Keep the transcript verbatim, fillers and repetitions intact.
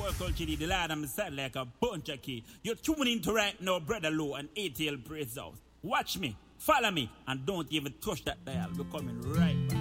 Circle G D, the lad on the side like a bunch of key. You're tuning into right now, Brother Low and A T L Praise House. Watch me, follow me, and don't even touch that dial. We're coming right back.